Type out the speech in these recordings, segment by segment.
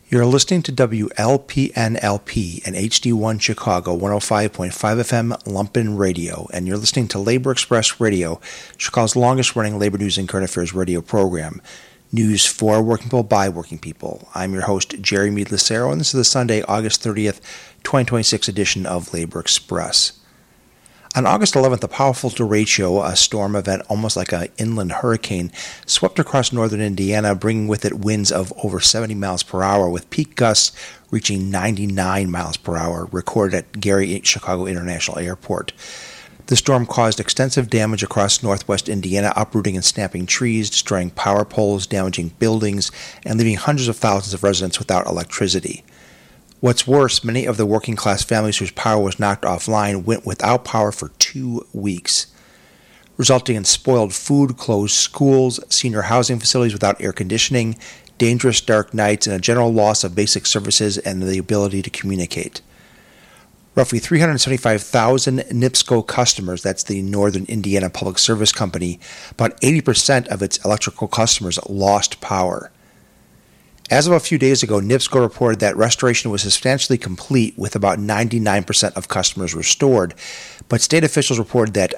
You're listening to WLPNLP and HD1 Chicago 105.5 FM Lumpen Radio, and you're listening to Labor Express Radio, Chicago's longest-running labor news and current affairs radio program. News for working people by working people. I'm your host, Jerry Mead Lucero, and this is the Sunday, August 30th, 2026 edition of Labor Express. On August 11th, a powerful derecho, a storm event almost like an inland hurricane, swept across northern Indiana, bringing with it winds of over 70 miles per hour, with peak gusts reaching 99 miles per hour, recorded at Gary Chicago International Airport. The storm caused extensive damage across northwest Indiana, uprooting and snapping trees, destroying power poles, damaging buildings, and leaving hundreds of thousands of residents without electricity. What's worse, many of the working-class families whose power was knocked offline went without power for 2 weeks, resulting in spoiled food, closed schools, senior housing facilities without air conditioning, dangerous dark nights, and a general loss of basic services and the ability to communicate. Roughly 375,000 NIPSCO customers, that's the Northern Indiana Public Service Company, about 80% of its electrical customers lost power. As of a few days ago, NIPSCO reported that restoration was substantially complete with about 99% of customers restored, but state officials reported that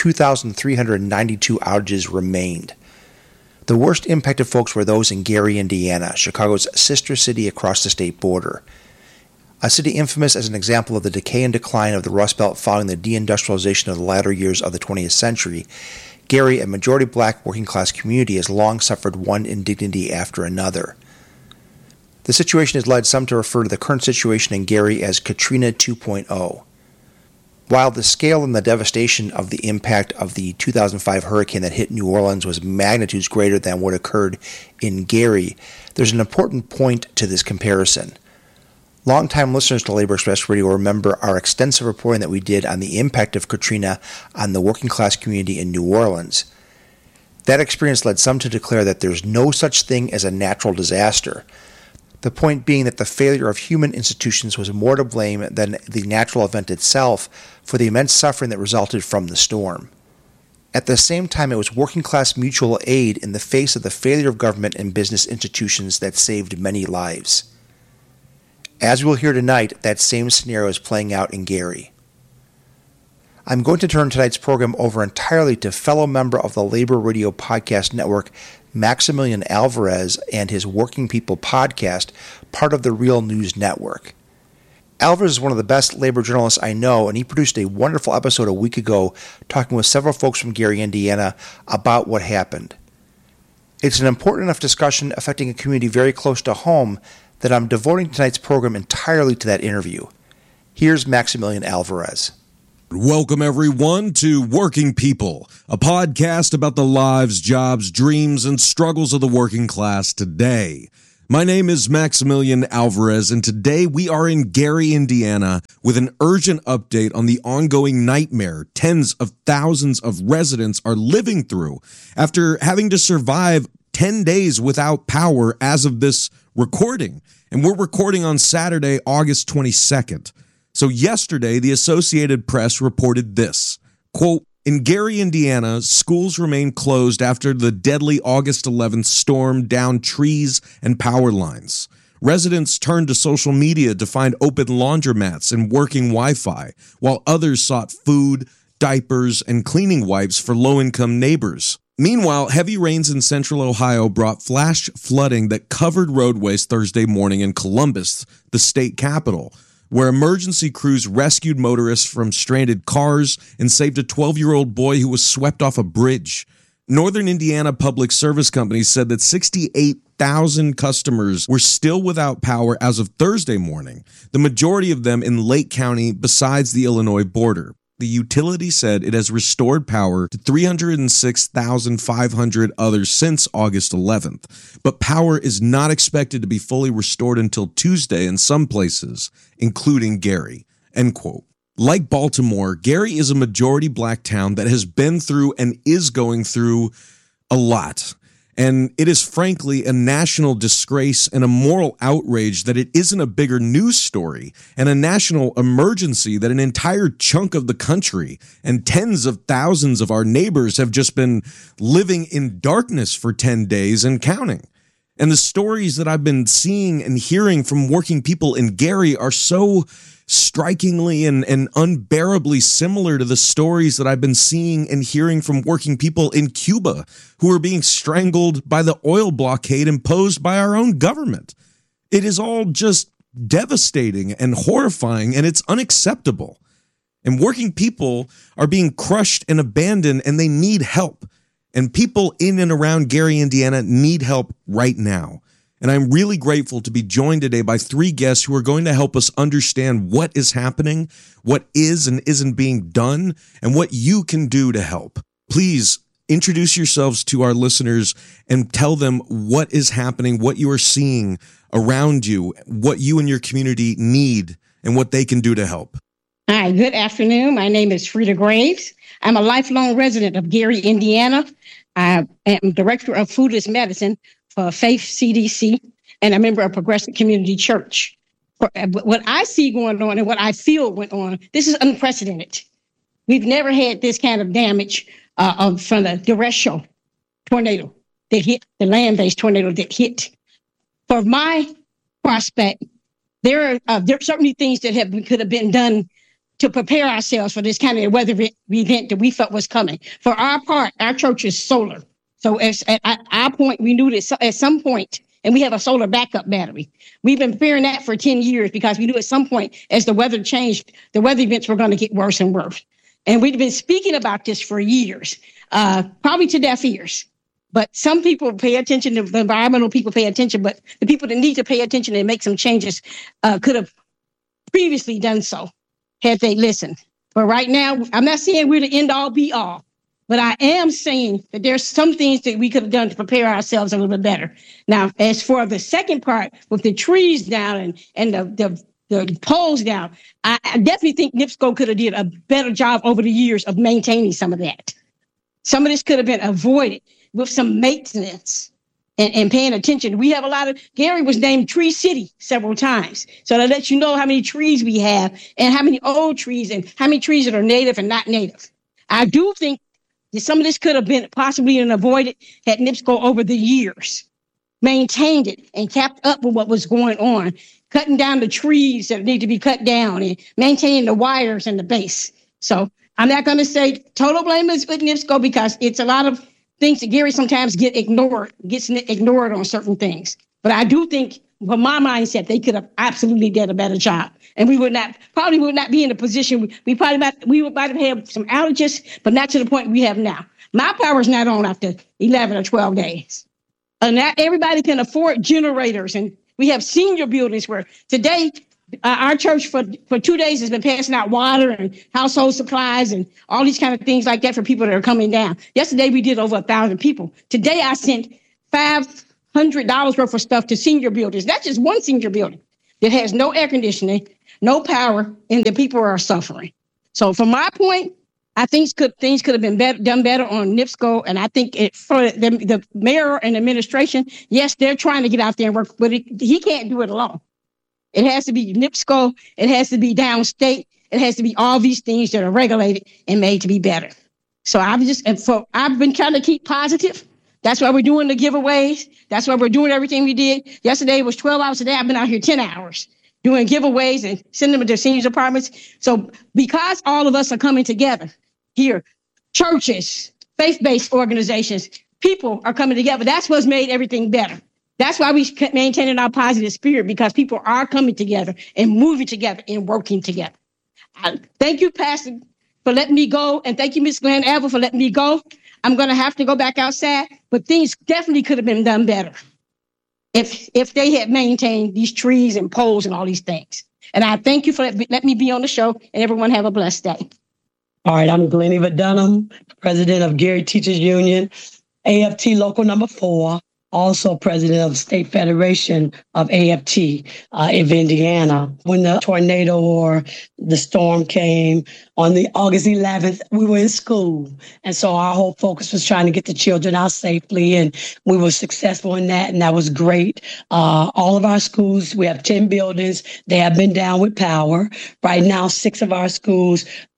2,392 outages remained. The worst impacted folks were those in Gary, Indiana, Chicago's sister city across the state border. A city infamous as an example of the decay and decline of the Rust Belt following the deindustrialization of the latter years of the 20th century, Gary, a majority black working-class community, has long suffered one indignity after another. The situation has led some to refer to the current situation in Gary as Katrina 2.0. While the scale and the devastation of the impact of the 2005 hurricane that hit New Orleans was magnitudes greater than what occurred in Gary, there's an important point to this comparison. Longtime listeners to Labor Express Radio remember our extensive reporting that we did on the impact of Katrina on the working class community in New Orleans. That experience led some to declare that there's no such thing as a natural disaster. The point being that the failure of human institutions was more to blame than the natural event itself for the immense suffering that resulted from the storm. At the same time, it was working-class mutual aid in the face of the failure of government and business institutions that saved many lives. As we'll hear tonight, that same scenario is playing out in Gary. I'm going to turn tonight's program over entirely to fellow member of the Labor Radio Podcast Network, Maximilian Alvarez, and his Working People podcast, part of the Real News Network. Alvarez is one of the best labor journalists I know, and he produced a wonderful episode a week ago talking with several folks from Gary, Indiana, about what happened. It's an important enough discussion affecting a community very close to home that I'm devoting tonight's program entirely to that interview. Here's Maximilian Alvarez. Welcome, everyone, to Working People, a podcast about the lives, jobs, dreams, and struggles of the working class today. My name is Maximilian Alvarez, and today we are in Gary, Indiana, with an urgent update on the ongoing nightmare tens of thousands of residents are living through after having to survive 10 days without power as of this recording. And we're recording on Saturday, August 22nd. So yesterday, the Associated Press reported this, quote, "In Gary, Indiana, schools remain closed after the deadly August 11th storm downed trees and power lines. Residents turned to social media to find open laundromats and working Wi-Fi, while others sought food, diapers, and cleaning wipes for low-income neighbors. Meanwhile, heavy rains in central Ohio brought flash flooding that covered roadways Thursday morning in Columbus, the state capital, where emergency crews rescued motorists from stranded cars and saved a 12-year-old boy who was swept off a bridge. Northern Indiana Public Service Company said that 68,000 customers were still without power as of Thursday morning, the majority of them in Lake County besides the Illinois border. The utility said it has restored power to 306,500 others since August 11th, but power is not expected to be fully restored until Tuesday in some places, including Gary." End quote. Like Baltimore, Gary is a majority black town that has been through and is going through a lot. And it is frankly a national disgrace and a moral outrage that it isn't a bigger news story and a national emergency that an entire chunk of the country and tens of thousands of our neighbors have just been living in darkness for 10 days and counting. And the stories that I've been seeing and hearing from working people in Gary are so strikingly and unbearably similar to the stories that I've been seeing and hearing from working people in Cuba who are being strangled by the oil blockade imposed by our own government. It is all just devastating and horrifying, and it's unacceptable. And working people are being crushed and abandoned, and they need help. And people in and around Gary, Indiana need help right now. And I'm really grateful to be joined today by three guests who are going to help us understand what is happening, what is and isn't being done, and what you can do to help. Please introduce yourselves to our listeners and tell them what is happening, what you are seeing around you, what you and your community need, and what they can do to help. Hi, good afternoon. My name is Frida Graves. I'm a lifelong resident of Gary, Indiana. I am director of Foodless Medicine for Faith CDC and a member of Progressive Community Church. What I see going on and what I feel went on, this is unprecedented. We've never had this kind of damage from the derecho tornado that hit, the land-based tornado that hit. For my prospect, there are certainly things that could have been done to prepare ourselves for this kind of weather event that we felt was coming. For our part, our church is solar. So at our point, we knew that at some point, and we have a solar backup battery. We've been fearing that for 10 years because we knew at some point, as the weather changed, the weather events were going to get worse and worse. And we've been speaking about this for years, probably to deaf ears. But some people pay attention, the environmental people pay attention, but the people that need to pay attention and make some changes could have previously done so had they listened. But right now, I'm not saying we're the end all be all, but I am saying that there's some things that we could have done to prepare ourselves a little bit better. Now, as for the second part, with the trees down and the poles down, I definitely think NIPSCO could have did a better job over the years of maintaining some of that. Some of this could have been avoided with some maintenance and paying attention. We have a lot of, Gary was named Tree City several times. So that lets you know how many trees we have and how many old trees and how many trees that are native and not native. I do think that some of this could have been possibly avoided had NIPSCO over the years maintained it and kept up with what was going on, cutting down the trees that need to be cut down and maintaining the wires and the base. So I'm not going to say total blame is with NIPSCO because it's a lot of things that Gary sometimes gets ignored on certain things. But I do think, from my mindset, they could have absolutely did a better job. And we probably would not be in a position, we might have had some outages, but not to the point we have now. My power is not on after 11 or 12 days. And not everybody can afford generators. And we have senior buildings where today, our church for 2 days has been passing out water and household supplies and all these kind of things like that for people that are coming down. Yesterday, we did over 1,000 people. Today, I sent $500 worth of stuff to senior buildings. That's just one senior building that has no air conditioning, no power, and the people are suffering. So from my point, I think things could have been done better on NIPSCO. And I think for the mayor and administration, yes, they're trying to get out there and work, but he can't do it alone. It has to be NIPSCO. It has to be downstate. It has to be all these things that are regulated and made to be better. So I've been trying to keep positive. That's why we're doing the giveaways. That's why we're doing everything we did. Yesterday was 12 hours. Today I've been out here 10 hours doing giveaways and sending them to seniors apartments. So because all of us are coming together here, churches, faith-based organizations, people are coming together. That's what's made everything better. That's why we maintaining our positive spirit, because people are coming together and moving together and working together. Thank you, Pastor, for letting me go. And thank you, Ms. Glenn Ever, for letting me go. I'm going to have to go back outside, but things definitely could have been done better if they had maintained these trees and poles and all these things. And I thank you for letting me be on the show, and everyone have a blessed day. All right, I'm Glenn Eva Dunham, president of Gary Teachers Union, AFT Local Number 4. Also president of the State Federation of AFT of Indiana. When the tornado or the storm came on the August 11th, we were in school. And so our whole focus was trying to get the children out safely. And we were successful in that. And that was great. All of our schools, we have 10 buildings. They have been down with power. Right now, 6 of our schools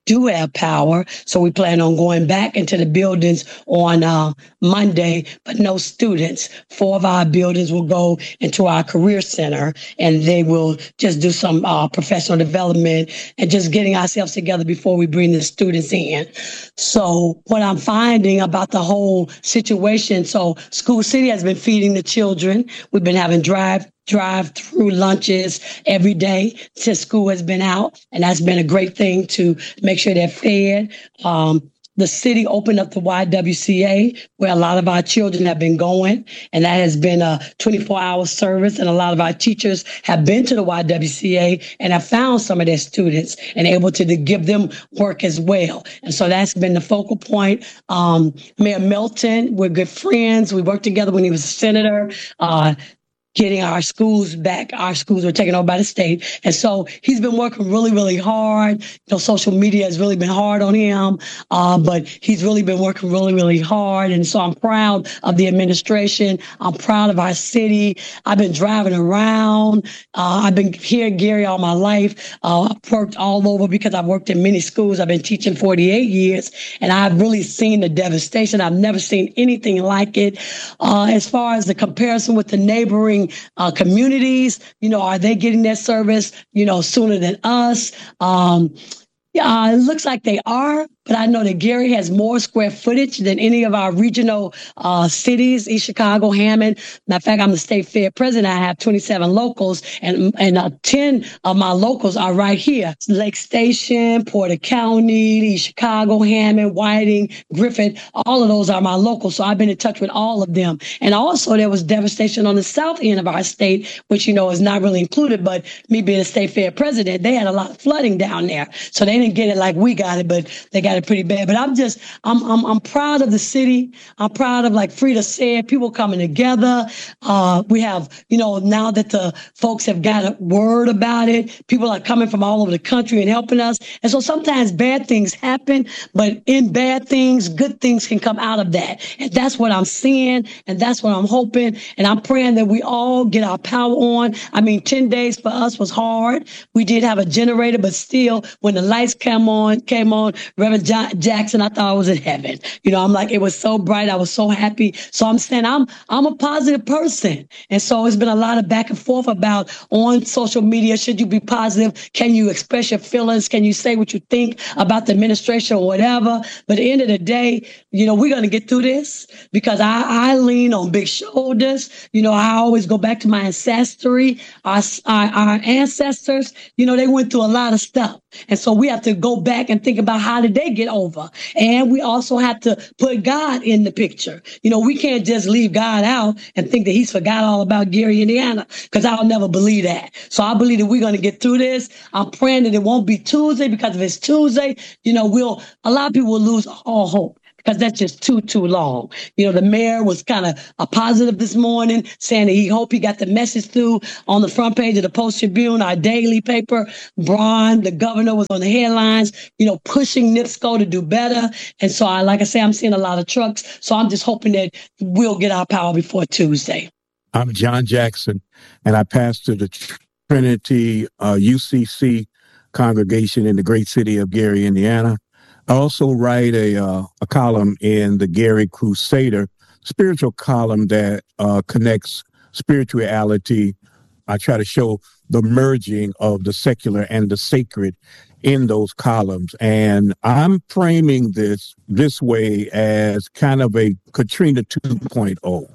do have power. So we plan on going back into the buildings on Monday, but no students. 4 of our buildings will go into our career center, and they will just do some professional development and just getting ourselves together before we bring the students in. So what I'm finding about the whole situation, so School City has been feeding the children. We've been having drive-through lunches every day since school has been out, and that's been a great thing to make sure they're fed. The city opened up the YWCA, where a lot of our children have been going, and that has been a 24-hour service, and a lot of our teachers have been to the YWCA and have found some of their students and able to give them work as well. And so that's been the focal point. Mayor Melton, we're good friends. We worked together when he was a senator. Getting our schools back. Our schools were taken over by the state. And so he's been working really, really hard. Social media has really been hard on him, but he's really been working really, really hard. And so I'm proud of the administration. I'm proud of our city. I've been driving around. I've been here in Gary all my life. I've worked all over because I've worked in many schools. I've been teaching 48 years, and I've really seen the devastation. I've never seen anything like it. As far as the comparison with the neighboring communities, are they getting their service, sooner than us? It looks like they are, but I know that Gary has more square footage than any of our regional cities, East Chicago, Hammond. Matter of fact, I'm the state fair president. I have 27 locals, and 10 of my locals are right here. Lake Station, Porter County, East Chicago, Hammond, Whiting, Griffith, all of those are my locals. So I've been in touch with all of them. And also there was devastation on the south end of our state, which, is not really included, but me being a state fair president, they had a lot of flooding down there. So they didn't get it like we got it, but they got it pretty bad. But I'm proud of the city. I'm proud of, like Frida said, people coming together. We have, now that the folks have got a word about it, people are coming from all over the country and helping us. And so sometimes bad things happen, but in bad things, good things can come out of that. And that's what I'm seeing, and that's what I'm hoping. And I'm praying that we all get our power on. 10 days for us was hard. We did have a generator, but still, when the lights came on, Reverend Jackson, I thought I was in heaven. I'm like, it was so bright. I was so happy. So I'm saying I'm a positive person. And so it's been a lot of back and forth about on social media. Should you be positive? Can you express your feelings? Can you say what you think about the administration or whatever? But at the end of the day, we're going to get through this because I lean on big shoulders. I always go back to my ancestry. Our ancestors, they went through a lot of stuff. And so we have to go back and think about how did they get over. And we also have to put God in the picture. We can't just leave God out and think that he's forgot all about Gary, Indiana, because I'll never believe that. So I believe that we're going to get through this. I'm praying that it won't be Tuesday, because if it's Tuesday, a lot of people will lose all hope, because that's just too long. The mayor was kind of a positive this morning, saying that he hoped he got the message through on the front page of the Post Tribune, our daily paper. Braun, the governor, was on the headlines, pushing NIPSCO to do better. And so, like I say, I'm seeing a lot of trucks. So I'm just hoping that we'll get our power before Tuesday. I'm John Jackson, and I pastor the Trinity UCC congregation in the great city of Gary, Indiana. I also write a column in the Gary Crusader, spiritual column that connects spirituality. I try to show the merging of the secular and the sacred in those columns. And I'm framing this way as kind of a Katrina 2.0.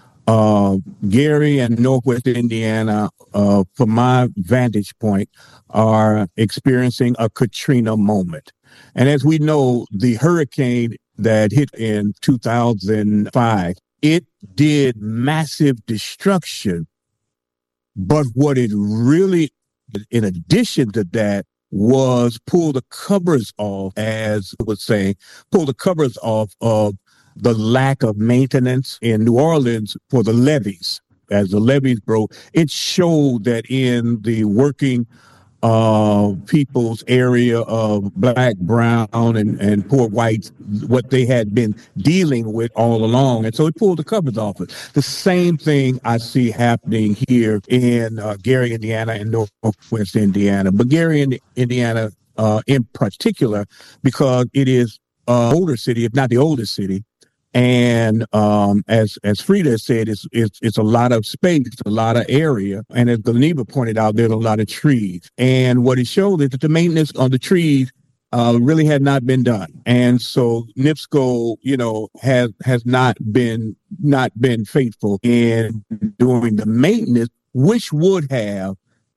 Gary and Northwest Indiana, from my vantage point, are experiencing a Katrina moment. And as we know, the hurricane that hit in 2005, it did massive destruction. But what it really, in addition to that, was pull the covers off, as I was saying, pull the covers off of the lack of maintenance in New Orleans for the levees. As the levees broke, it showed that in the working people's area of black, brown, and poor whites, what they had been dealing with all along. And so it pulled the covers off it. The same thing I see happening here in Gary, Indiana, and Northwest Indiana. But Gary, Indiana, in particular, because it is an older city, if not the oldest city. And as Frida said, it's a lot of space, a lot of area. And as Geneva pointed out, there's a lot of trees. And what it showed is that the maintenance on the trees really had not been done. And so NIPSCO, has not been faithful in doing the maintenance, which would have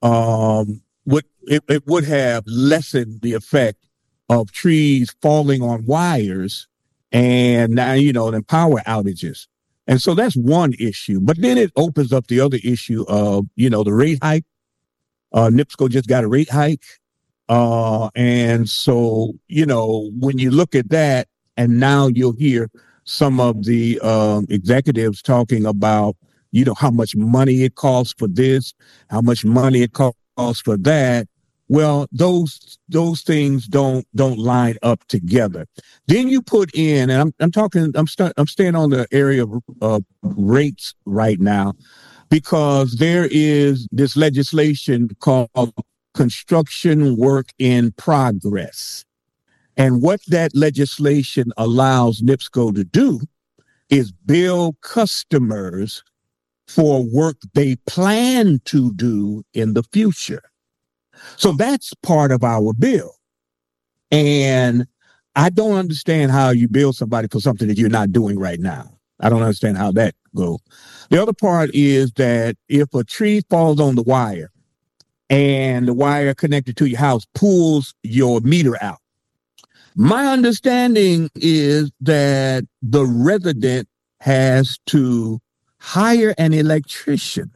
it would have lessened the effect of trees falling on wires and now, then power outages. And so that's one issue. But then it opens up the other issue of, the rate hike. NIPSCO just got a rate hike. And so, when you look at that, and now you'll hear some of the executives talking about, how much money it costs for this, how much money it costs for that. Well, those things don't line up together. Then you put in, and I'm staying on the area of rates right now, because there is this legislation called Construction Work in Progress. And what that legislation allows NIPSCO to do is bill customers for work they plan to do in the future. So that's part of our bill. And I don't understand how you bill somebody for something that you're not doing right now. I don't understand how that goes. The other part is that if a tree falls on the wire and the wire connected to your house pulls your meter out, my understanding is that the resident has to hire an electrician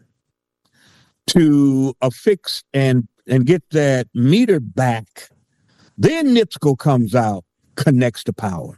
to affix and get that meter back. Then NIPSCO comes out, connects the power.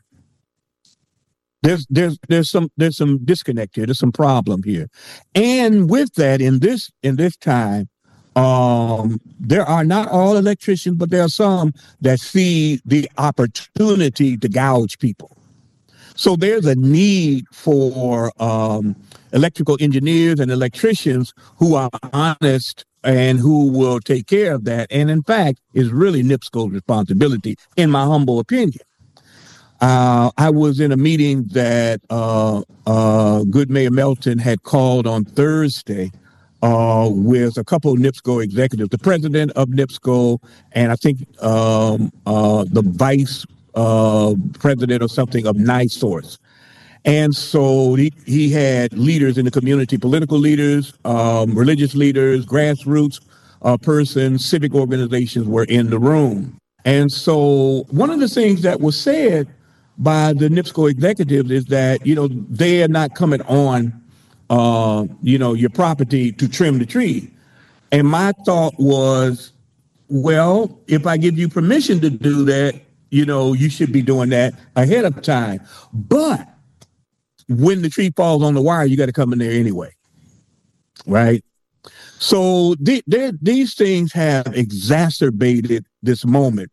There's some disconnect here. There's some problem here. And with that, in this time, there are not all electricians, but there are some that see the opportunity to gouge people. So there's a need for electrical engineers and electricians who are honest and who will take care of that. And in fact, is really NIPSCO's responsibility, in my humble opinion. I was in a meeting that good Mayor Melton had called on Thursday with a couple of NIPSCO executives, the president of NIPSCO, and I think the vice president or something of NiSource. And so he had leaders in the community, political leaders, religious leaders, grassroots persons, civic organizations were in the room. And so one of the things that was said by the NIPSCO executives is that, they are not coming on, your property to trim the tree. And my thought was, well, if I give you permission to do that, you should be doing that ahead of time. But when the tree falls on the wire, you got to come in there anyway. Right. So these things have exacerbated this moment